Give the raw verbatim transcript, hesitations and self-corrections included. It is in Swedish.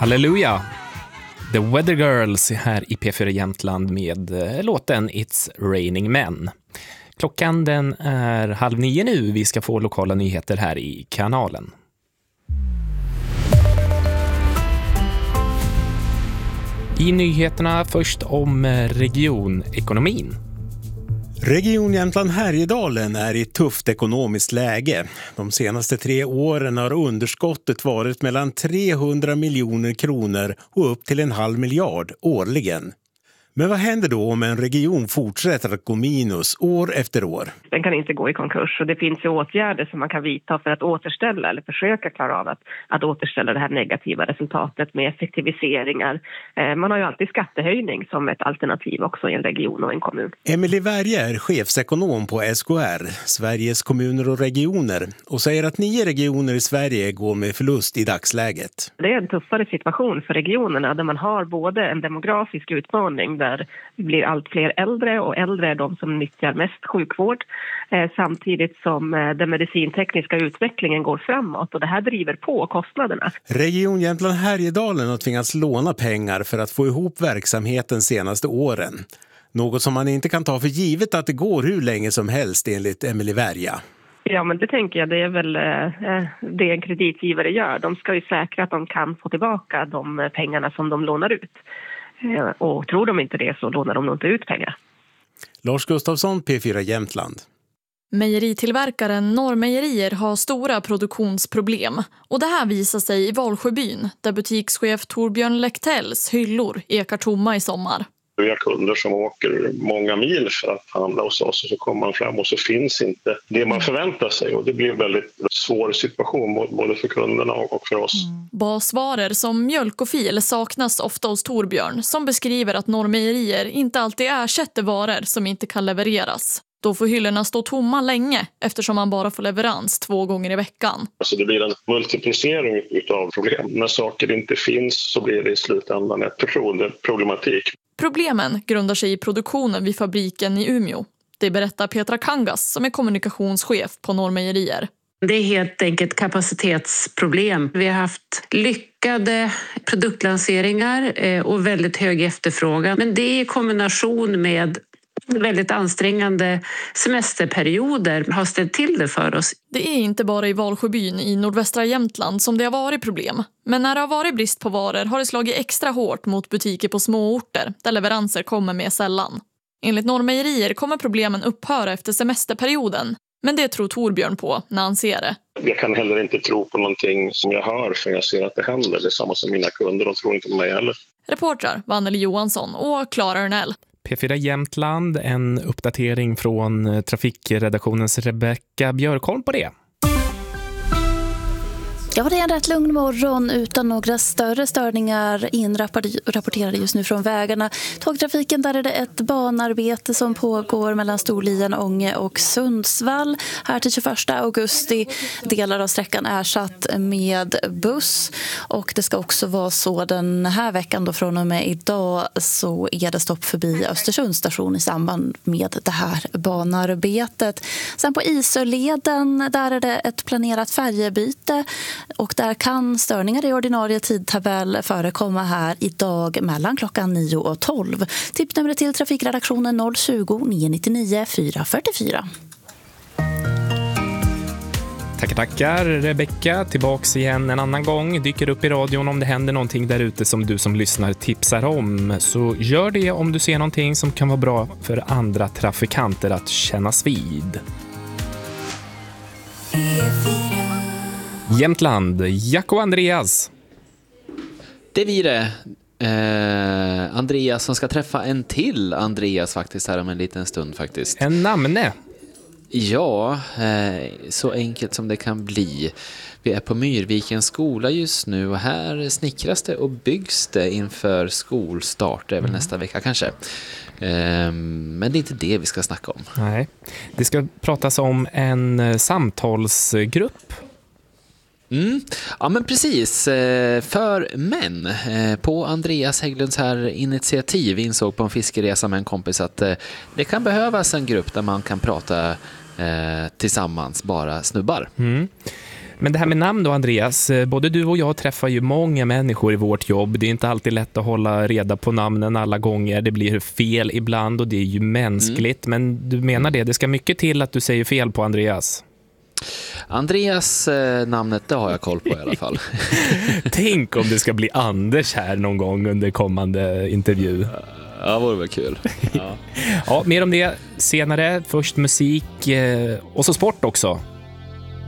Halleluja! The Weather Girls här i P fyra Jämtland med låten It's Raining Men. Klockan den är halv nio nu. Vi ska få lokala nyheter här i kanalen. I nyheterna först om regionekonomin. Region Jämtland Härjedalen är i ett tufft ekonomiskt läge. De senaste tre åren har underskottet varit mellan trehundra miljoner kronor och upp till en halv miljard årligen. Men vad händer då om en region fortsätter att gå minus år efter år? Den kan inte gå i konkurs, och det finns ju åtgärder som man kan vidta för att återställa eller försöka klara av att, att återställa det här negativa resultatet med effektiviseringar. Eh, man har ju alltid skattehöjning som ett alternativ också i en region och en kommun. Emelie Werje är chefsekonom på S K R, Sveriges kommuner och regioner, och säger att nio regioner i Sverige går med förlust i dagsläget. Det är en tuffare situation för regionerna där man har både en demografisk utmaning där det blir allt fler äldre, och äldre är de som nyttjar mest sjukvård, eh, samtidigt som eh, den medicintekniska utvecklingen går framåt, och det här driver på kostnaderna. Region Jämtland Härjedalen har tvingats låna pengar för att få ihop verksamheten senaste åren. Något som man inte kan ta för givet att det går hur länge som helst enligt Emelie Werje. Ja, men det tänker jag, det är väl eh, det en kreditgivare gör. De ska ju säkra att de kan få tillbaka de pengarna som de lånar ut. Och tror de inte det så lånar de nog inte ut pengar. Lars Gustafsson, P fyra Jämtland. Mejeritillverkaren Norrmejerier har stora produktionsproblem. Och det här visar sig i Valsjöbyn, där butikschef Torbjörn Lektells hyllor ekar tomma i sommar. Vi har kunder som åker många mil för att handla hos oss, och så kommer man fram och så finns inte det man förväntar sig, och det blir en väldigt svår situation både för kunderna och för oss. Mm. Basvaror som mjölk och fil saknas ofta hos Torbjörn, som beskriver att Norrmejerier inte alltid ersätter varor som inte kan levereras. Då får hyllorna stå tomma länge eftersom man bara får leverans två gånger i veckan. Alltså det blir en multiplicering av problem. När saker inte finns så blir det i slutändan ett förtroendeproblematik. Problemen grundar sig i produktionen vid fabriken i Umeå. Det berättar Petra Kangas som är kommunikationschef på Norrmejerier. Det är helt enkelt kapacitetsproblem. Vi har haft lyckade produktlanseringar och väldigt hög efterfrågan. Men det i kombination med väldigt ansträngande semesterperioder har ställt till det för oss. Det är inte bara i Valsjöbyn i nordvästra Jämtland som det har varit problem. Men när det har varit brist på varor har det slagit extra hårt mot butiker på små orter där leveranser kommer med sällan. Enligt Norrmejerier kommer problemen upphöra efter semesterperioden. Men det tror Torbjörn på när han ser det. Jag kan heller inte tro på någonting som jag hör, för jag ser att det händer. Det är samma som mina kunder, de tror inte på mig heller. Reportrar var Anneli Johansson och Klara Örnell. P fyra Jämtland, en uppdatering från trafikredaktionens Rebecka Björkholm på det. Ja, det är en rätt lugn morgon utan några större störningar inrapporterade just nu från vägarna. Tågtrafiken, där är det ett banarbete som pågår mellan Storlien, Ånge och Sundsvall. Här till tjugoförsta augusti, delar av sträckan ersatt med buss. Och det ska också vara så den här veckan då, från och med idag, så är det stopp förbi Östersunds station i samband med det här banarbetet. Sen på Isöleden, där är det ett planerat färjebyte. Och där kan störningar i ordinarie tidtabell förekomma här idag mellan klockan nio och tolv. Tippnumret till trafikredaktionen noll tjugo, nio nittionio, fyra fyrtiofyra. Tackar, tackar Rebecka. Tillbaks igen en annan gång. Dyker upp i radion om det händer någonting där ute som du som lyssnar tipsar om. Så gör det om du ser någonting som kan vara bra för andra trafikanter att kännas vid. Jämtland, Jack och Andreas. Det är vi det. Eh, Andreas som ska träffa en till Andreas faktiskt här om en liten stund faktiskt. En namne. Ja, eh, så enkelt som det kan bli. Vi är på Myrvikens skola just nu och här snickras det och byggs det inför skolstart. Det är väl mm. nästa vecka kanske. Eh, men det är inte det vi ska snacka om. Nej, det ska pratas om en samtalsgrupp. Mm. Ja men precis, för män på Andreas Hägglunds här initiativ insåg på en fiskeresa med en kompis att det kan behövas en grupp där man kan prata tillsammans, bara snubbar. Mm. Men det här med namn då, Andreas, både du och jag träffar ju många människor i vårt jobb. Det är inte alltid lätt att hålla reda på namnen alla gånger. Det blir fel ibland och det är ju mänskligt. Mm. Men du menar det, det ska mycket till att du säger fel på Andreas. Andreas eh, namnet, det har jag koll på i alla fall. Tänk om det ska bli Anders här någon gång under kommande intervju. Ja, det vore väl kul. Ja. Ja, mer om det senare. Först musik eh, och så sport också.